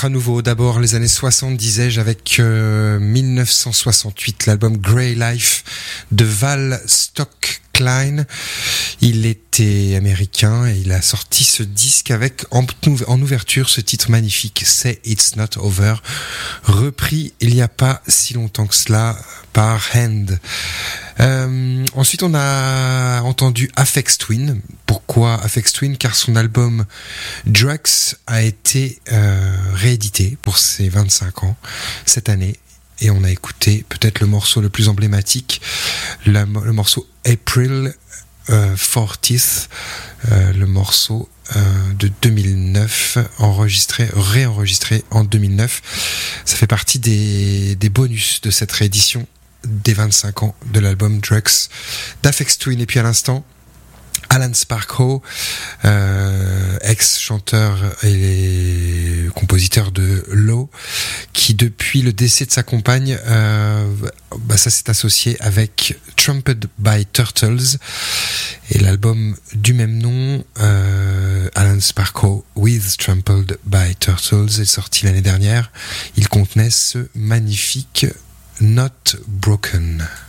à nouveau. D'abord les années 60, disais-je, avec 1968, l'album Grey Life de Val Stock-Klein. Il était américain et il a sorti ce disque avec en ouverture ce titre magnifique, Say It's Not Over, repris il n'y a pas si longtemps que cela par Hand. Ensuite on a entendu Aphex Twin. Pourquoi Aphex Twin? Car son album Drugs a été réédité pour ses 25 ans cette année. Et on a écouté peut-être le morceau le plus emblématique, le morceau April 40th, le morceau de 2009, réenregistré en 2009. Ça fait partie des bonus de cette réédition des 25 ans de l'album Drugs d'Aphex Twin. Et puis à l'instant, Alan Sparko, ex-chanteur et compositeur de Low, qui depuis le décès de sa compagne, ça s'est associé avec Trampled by Turtles, et l'album du même nom, Alan Sparko with Trampled by Turtles, est sorti l'année dernière. Il contenait ce magnifique Not Broken.